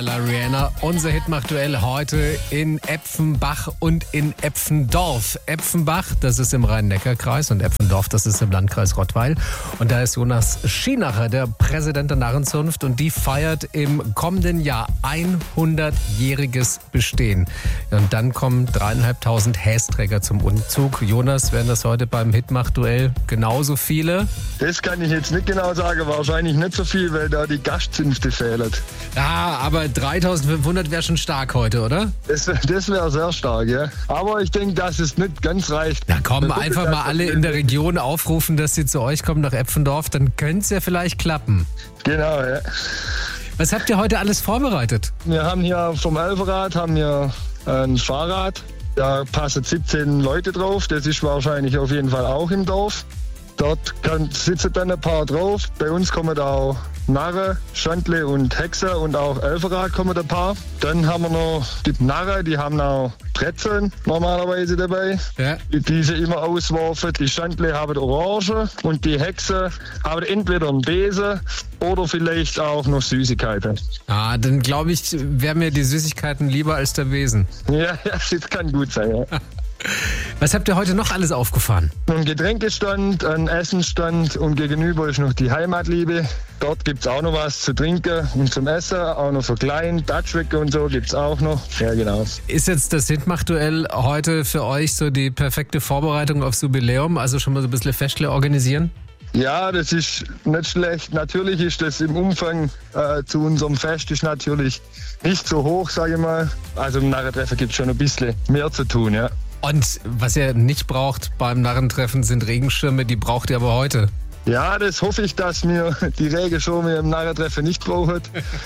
La Rihanna. Unser Hitmachduell heute in Epfenbach und in Epfendorf. Epfenbach, das ist im Rhein-Neckar-Kreis, und Epfendorf, das ist im Landkreis Rottweil. Und da ist Jonas Schienacher, der Präsident der Narrenzunft, und die feiert im kommenden Jahr 100-jähriges Bestehen. Und dann kommen 3.500 Hästräger zum Umzug. Jonas, werden das heute beim Hitmachduell genauso viele? Das kann ich jetzt nicht genau sagen, wahrscheinlich nicht so viel, weil da die Gastzünfte fehlen. Ja, aber 3.500 wäre schon stark heute, oder? Das wäre sehr stark, ja. Aber ich denke, dass es nicht ganz reicht. Na komm, einfach mal alle in der Region aufrufen, dass sie zu euch kommen nach Epfendorf, dann könnte es ja vielleicht klappen. Genau, ja. Was habt ihr heute alles vorbereitet? Wir haben hier vom Elferrad ein Fahrrad. Da passen 17 Leute drauf. Das ist wahrscheinlich auf jeden Fall auch im Dorf. Dort sitzen dann ein paar drauf. Bei uns kommen auch Narren, Schandle und Hexe, und auch Elferrad kommen ein paar. Dann haben wir noch die Narren, die haben auch Brezeln normalerweise dabei, Ja. die sie immer auswerfen. Die Schandle haben Orange und die Hexe haben entweder einen Besen oder vielleicht auch noch Süßigkeiten. Ah, dann glaube ich, wären mir die Süßigkeiten lieber als der Besen. Ja, das kann gut sein, ja. Was habt ihr heute noch alles aufgefahren? Ein Getränkestand, ein Essenstand, und gegenüber ist noch die Heimatliebe. Dort gibt es auch noch was zu trinken und zum Essen, auch noch für klein, Dutchwecke und so gibt es auch noch. Ja, genau. Ist jetzt das Hitmachduell heute für euch so die perfekte Vorbereitung aufs Jubiläum? Also schon mal so ein bisschen Festle organisieren? Ja, das ist nicht schlecht. Natürlich ist das im Umfang zu unserem Fest ist natürlich nicht so hoch, sage ich mal. Also im Narrentreffen gibt es schon ein bisschen mehr zu tun, ja. Und was ihr nicht braucht beim Narrentreffen sind Regenschirme, die braucht ihr aber heute. Ja, das hoffe ich, dass wir die Regenschirme im Narrentreffen nicht brauchen.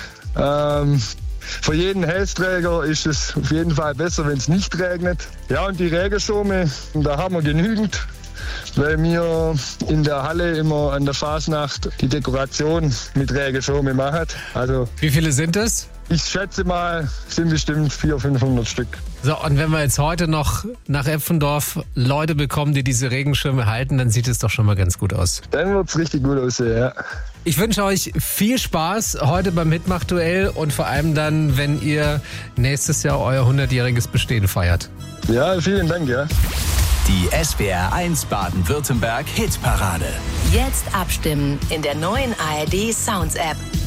Für jeden Hästräger ist es auf jeden Fall besser, wenn es nicht regnet. Ja, und die Regenschirme, da haben wir genügend, weil wir in der Halle immer an der Fasnacht die Dekoration mit Regenschirme machen. Also Wie viele sind es? ich schätze mal, sind bestimmt 400-500 Stück. So, und wenn wir jetzt heute noch nach Epfendorf Leute bekommen, die diese Regenschirme halten, dann sieht es doch schon mal ganz gut aus. Dann wird es richtig gut aussehen, ja. Ich wünsche euch viel Spaß heute beim Hitmachduell und vor allem dann, wenn ihr nächstes Jahr euer 100-jähriges Bestehen feiert. Ja, vielen Dank, ja. Die SWR1 Baden-Württemberg Hitparade. Jetzt abstimmen in der neuen ARD Sounds App.